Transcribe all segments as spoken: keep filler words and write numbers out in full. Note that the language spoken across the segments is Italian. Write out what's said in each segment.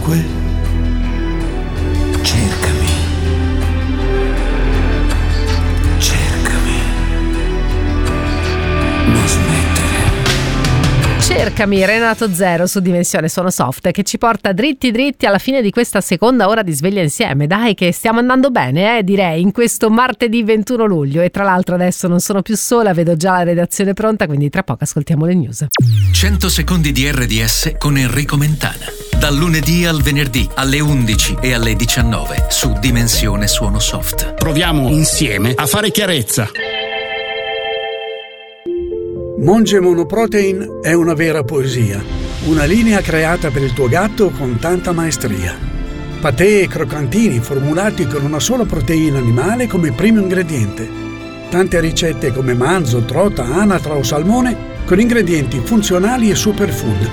ovunque, cercami, cercami, non smettere. Cercami, Renato Zero su Dimensione Suono Soft, che ci porta dritti dritti alla fine di questa seconda ora di sveglia insieme. Dai, che stiamo andando bene, eh, direi, in questo martedì ventuno luglio. E tra l'altro adesso non sono più sola, vedo già la redazione pronta, quindi tra poco ascoltiamo le news. cento secondi di R D S con Enrico Mentana. Dal lunedì al venerdì alle undici e alle diciannove su Dimensione Suono Soft. Proviamo insieme a fare chiarezza. Monge Monoprotein è una vera poesia, una linea creata per il tuo gatto con tanta maestria. Patè e croccantini formulati con una sola proteina animale come primo ingrediente. Tante ricette come manzo, trota, anatra o salmone con ingredienti funzionali e superfood.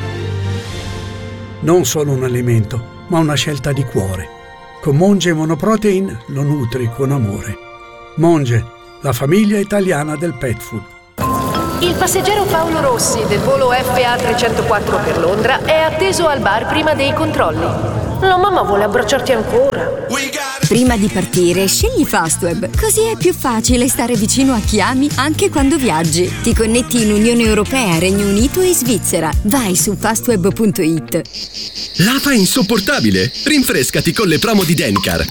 Non solo un alimento, ma una scelta di cuore. Con Monge Monoprotein lo nutri con amore. Monge, la famiglia italiana del pet food. Il passeggero Paolo Rossi del volo F A trecentoquattro per Londra è atteso al bar prima dei controlli. La mamma vuole abbracciarti ancora. Prima di partire, scegli Fastweb, così è più facile stare vicino a chi ami anche quando viaggi. Ti connetti in Unione Europea, Regno Unito e Svizzera. Vai su fastweb punto it. L'A F A è insopportabile! Rinfrescati con le promo di Denicar.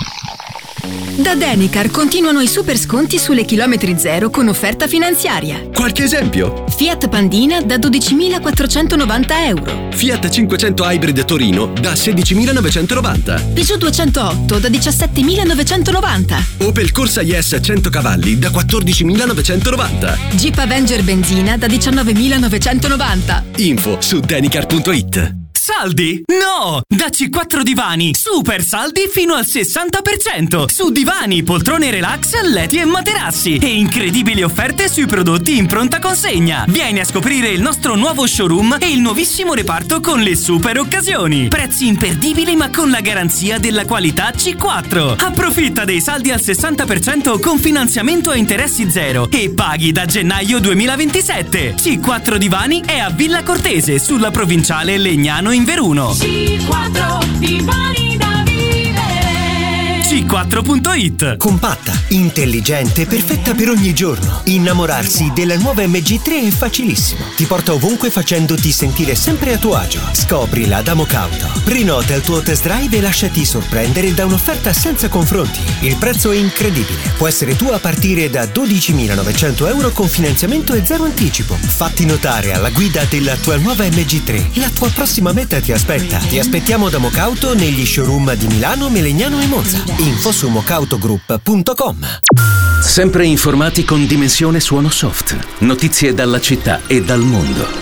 Da Denicar continuano i super sconti sulle chilometri zero con offerta finanziaria. Qualche esempio? Fiat Pandina da dodicimilaquattrocentonovanta euro. Fiat cinquecento Hybrid Torino da sedicimilanovecentonovanta. Peugeot duecentootto da diciassettemilanovecentonovanta. Opel Corsa Yes cento cavalli da quattordicimilanovecentonovanta. Jeep Avenger Benzina da diciannovemilanovecentonovanta. Info su denicar punto it. Saldi? No! Da C quattro Divani, super saldi fino al sessanta per cento su divani, poltrone relax, letti e materassi e incredibili offerte sui prodotti in pronta consegna. Vieni a scoprire il nostro nuovo showroom e il nuovissimo reparto con le super occasioni. Prezzi imperdibili ma con la garanzia della qualità C quattro. Approfitta dei saldi al sessanta per cento con finanziamento a interessi zero e paghi da gennaio duemilaventisette. C quattro Divani è a Villa Cortese sulla provinciale Legnano in Veruno. C quattro Divani da vivere. C quattro punto it. Compatta, intelligente, perfetta per ogni giorno. Innamorarsi della nuova M G tre è facilissimo. Ti porta ovunque facendoti sentire sempre a tuo agio. Scoprila da Mocauto. Prenota il tuo test drive e lasciati sorprendere da un'offerta senza confronti. Il prezzo è incredibile. Può essere tuo a partire da dodicimilanovecento euro con finanziamento e zero anticipo. Fatti notare alla guida della tua nuova M G tre. La tua prossima meta ti aspetta. Ti aspettiamo da Mocauto negli showroom di Milano, Melegnano e Monza. Info su mocautogroup punto com. Sempre informati con Dimensione Suono Soft. Notizie dalla città e dal mondo.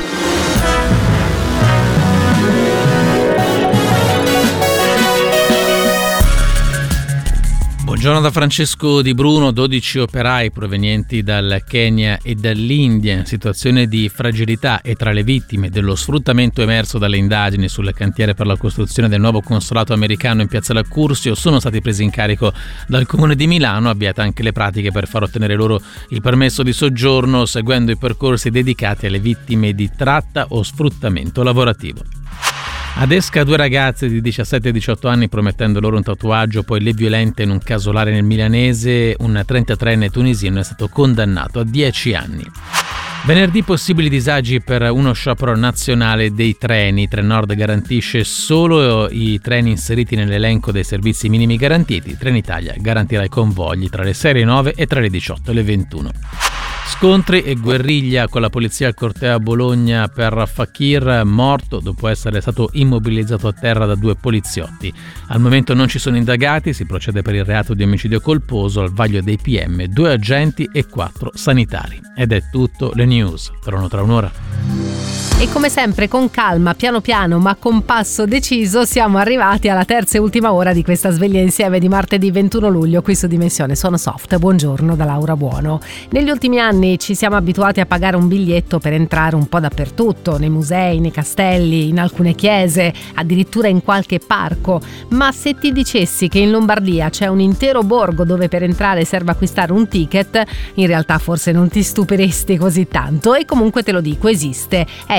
Buongiorno da Francesco Di Bruno. dodici operai provenienti dal Kenya e dall'India in situazione di fragilità e tra le vittime dello sfruttamento emerso dalle indagini sulle cantiere per la costruzione del nuovo consolato americano in piazza L'Accursio sono stati presi in carico dal Comune di Milano, avviate anche le pratiche per far ottenere loro il permesso di soggiorno seguendo i percorsi dedicati alle vittime di tratta o sfruttamento lavorativo. Ad Esca due ragazze di diciassette e diciotto anni promettendo loro un tatuaggio, poi le violente in un casolare nel milanese. Un trentatreenne tunisino è stato condannato a dieci anni. Venerdì possibili disagi per uno sciopero nazionale dei treni. Trenord garantisce solo i treni inseriti nell'elenco dei servizi minimi garantiti. Trenitalia garantirà i convogli tra le sei e le nove e tra le diciotto e le ventuno. Scontri e guerriglia con la polizia al corteo a Bologna per Fakir, morto dopo essere stato immobilizzato a terra da due poliziotti. Al momento non ci sono indagati, si procede per il reato di omicidio colposo, al vaglio dei P M, due agenti e quattro sanitari. Ed è tutto, le news. Torno tra un'ora. E come sempre con calma, piano piano ma con passo deciso siamo arrivati alla terza e ultima ora di questa sveglia insieme di martedì ventuno luglio qui su Dimensione Suono Soft. Buongiorno da Laura Buono. Negli ultimi anni ci siamo abituati a pagare un biglietto per entrare un po' dappertutto, nei musei, nei castelli, in alcune chiese, addirittura in qualche parco. Ma se ti dicessi che in Lombardia c'è un intero borgo dove per entrare serve acquistare un ticket, in realtà forse non ti stupiresti così tanto, e comunque te lo dico, esiste. È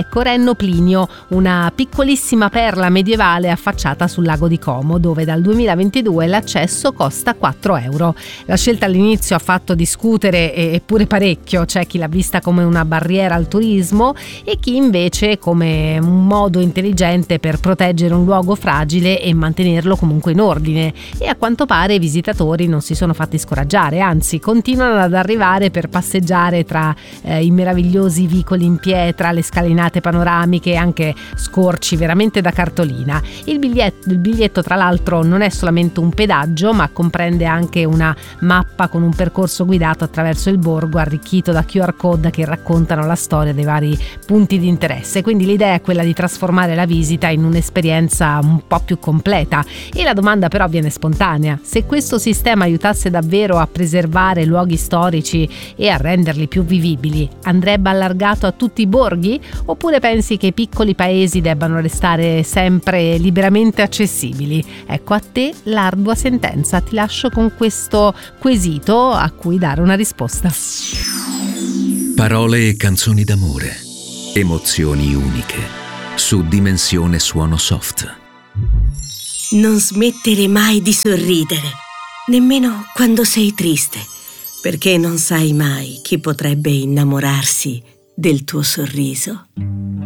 Ecco Renno Plinio, una piccolissima perla medievale affacciata sul lago di Como, dove dal duemilaventidue l'accesso costa quattro euro. La scelta all'inizio ha fatto discutere eppure parecchio, c'è chi l'ha vista come una barriera al turismo e chi invece come un modo intelligente per proteggere un luogo fragile e mantenerlo comunque in ordine, e a quanto pare i visitatori non si sono fatti scoraggiare, anzi continuano ad arrivare per passeggiare tra eh, i meravigliosi vicoli in pietra, le scalinate panoramiche e anche scorci veramente da cartolina. Il biglietto, il biglietto tra l'altro non è solamente un pedaggio, ma comprende anche una mappa con un percorso guidato attraverso il borgo arricchito da Q R code che raccontano la storia dei vari punti di interesse. Quindi l'idea è quella di trasformare la visita in un'esperienza un po' più completa, e la domanda però viene spontanea: se questo sistema aiutasse davvero a preservare luoghi storici e a renderli più vivibili, andrebbe allargato a tutti i borghi, oppure pensi che i piccoli paesi debbano restare sempre liberamente accessibili? Ecco a te l'ardua sentenza, ti lascio con questo quesito a cui dare una risposta. Parole e canzoni d'amore, emozioni uniche, su Dimensione Suono Soft. Non smettere mai di sorridere, nemmeno quando sei triste, perché non sai mai chi potrebbe innamorarsi del tuo sorriso.